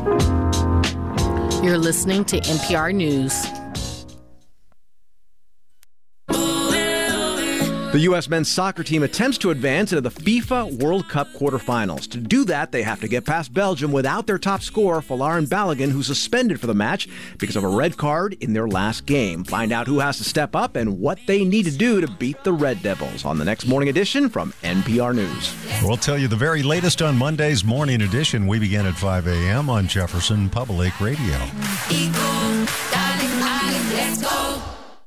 You're listening to NPR News. The U.S. men's soccer team attempts to advance into the FIFA World Cup quarterfinals. To do that, they have to get past Belgium without their top scorer, Folarin Balogun, who's suspended for the match because of a red card in their last game. Find out who has to step up and what they need to do to beat the Red Devils on the next morning edition from NPR News. We'll tell you the very latest on Monday's morning edition. We begin at 5 a.m. on Jefferson Public Radio. Let's go.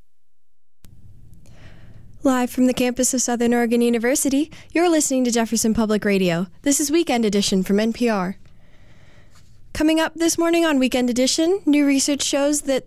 Live from the campus of Southern Oregon University, you're listening to Jefferson Public Radio. This is Weekend Edition from NPR. Coming up this morning on Weekend Edition, new research shows that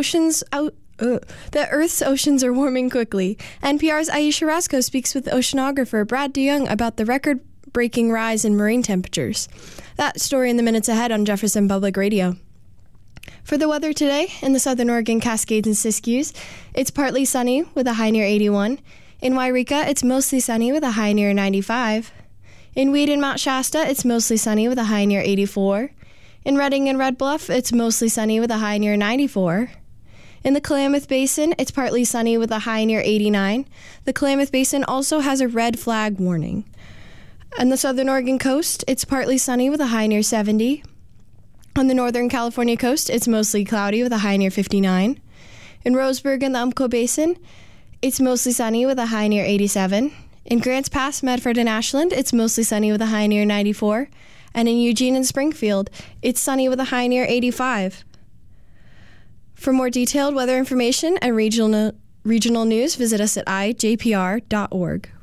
Earth's oceans are warming quickly. NPR's Aisha Rasco speaks with oceanographer Brad DeYoung about the record-breaking rise in marine temperatures. That story in the minutes ahead on Jefferson Public Radio. For the weather today, in the Southern Oregon Cascades and Siskiyous, it's partly sunny with a high near 81. In Wairika, it's mostly sunny with a high near 95. In Weed and Mount Shasta, it's mostly sunny with a high near 84. In Redding and Red Bluff, it's mostly sunny with a high near 94. In the Klamath Basin, it's partly sunny with a high near 89. The Klamath Basin also has a red flag warning. On the Southern Oregon coast, it's partly sunny with a high near 70. On the Northern California coast, it's mostly cloudy with a high near 59. In Roseburg and the Umpqua Basin, it's mostly sunny with a high near 87. In Grants Pass, Medford, and Ashland, it's mostly sunny with a high near 94. And in Eugene and Springfield, it's sunny with a high near 85. For more detailed weather information and regional news, visit us at ijpr.org.